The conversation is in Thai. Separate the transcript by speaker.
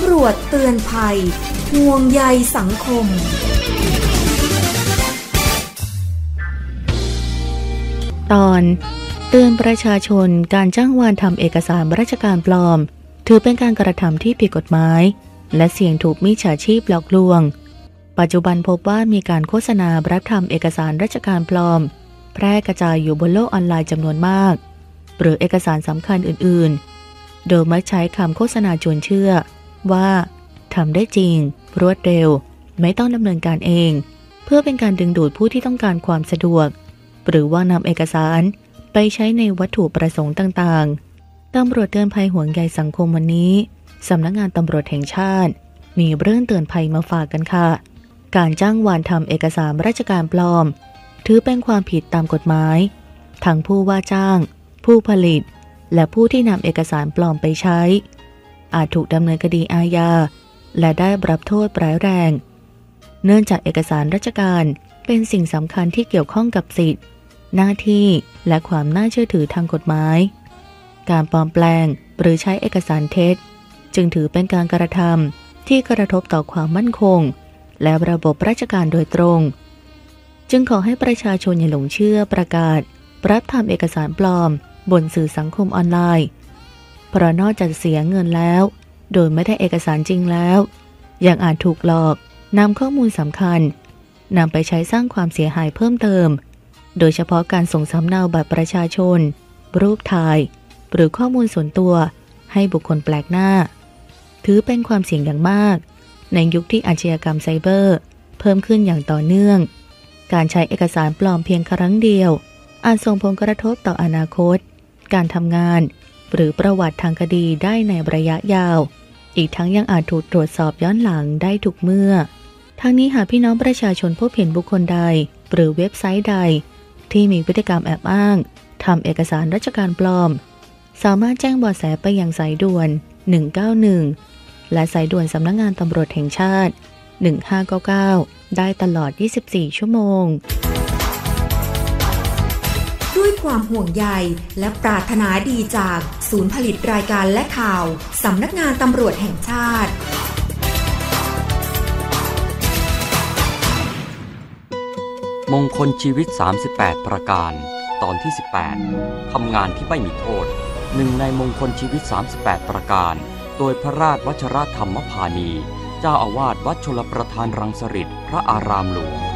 Speaker 1: ำรวจเตือนภัยห่วงใยสังคม
Speaker 2: ตอนเตือนประชาชนการจ้างวานทำเอกสารราชการปลอมถือเป็นการกระทำที่ผิดกฎหมายและเสี่ยงถูกมิจฉาชีพหลอกลวงปัจจุบันพบว่ามีการโฆษณารับทำเอกสารราชการปลอมแพร่กระจายอยู่บนโลกออนไลน์จำนวนมากหรือเอกสารสำคัญอื่นๆโดยมักใช้คำโฆษณาชวนเชื่อว่าทำได้จริงรวดเร็วไม่ต้องดำเนินการเองเพื่อเป็นการดึงดูดผู้ที่ต้องการความสะดวกหรือว่านำเอกสารไปใช้ในวัตถุประสงค์ต่างๆตำรวจเตือนภัยห่วงใยสังคมวันนี้สำนักงานตำรวจแห่งชาติมีเรื่องเตือนภัยมาฝากกันค่ะการจ้างวานทำเอกสารราชการปลอมถือเป็นความผิดตามกฎหมายทั้งผู้ว่าจ้างผู้ผลิตและผู้ที่นำเอกสารปลอมไปใช้อาจถูกดำเนินคดีอาญาและได้รับโทษร้ายแรงเนื่องจากเอกสารราชการเป็นสิ่งสำคัญที่เกี่ยวข้องกับสิทธิหน้าที่และความน่าเชื่อถือทางกฎหมายการปลอมแปลงหรือใช้เอกสารเท็จจึงถือเป็นการกระทำที่กระทบต่อความมั่นคงและระบบราชการโดยตรงจึงขอให้ประชาชนอย่าหลงเชื่อประกาศรับทำเอกสารปลอมบนสื่อสังคมออนไลน์เพราะนอกจากเสียเงินแล้วโดยไม่ได้เอกสารจริงแล้วยังอาจถูกหลอกนำข้อมูลสำคัญนำไปใช้สร้างความเสียหายเพิ่มเติมโดยเฉพาะการส่งสำเนาบัตรประชาชนรูปถ่ายหรือข้อมูลส่วนตัวให้บุคคลแปลกหน้าถือเป็นความเสี่ยงอย่างมากในยุคที่อาชญากรรมไซเบอร์เพิ่มขึ้นอย่างต่อเนื่องการใช้เอกสารปลอมเพียงครั้งเดียวอาจส่งผลกระทบต่ออนาคตการทำงานหรือประวัติทางคดีได้ในระยะยาวอีกทั้งยังอาจถูกตรวจสอบย้อนหลังได้ทุกเมื่อทั้งนี้หากพี่น้องประชาชนพบเห็นบุคคลใดหรือเว็บไซต์ใดที่มีพฤติกรรมแอบอ้างทำเอกสารราชการปลอมสามารถแจ้งเบาะแสไปยังสายด่วน191และสายด่วนสำนักงานตำรวจแห่งชาติ1599ได้ตลอด24ชั่วโมง
Speaker 1: ด้วยความห่วงใยและปรารถนาดีจากศูนย์ผลิตรายการและข่าวสำนักงานตำรวจแห่งชาติ
Speaker 3: มงคลชีวิต38ประการตอนที่18ทำงานที่ไม่มีโทษหนึ่งในมงคลชีวิต38ประการโดยพระราชวชรธรรมพานีเจ้าอาวาสวัดชลประทานรังสฤษฎิพระอารามหลวง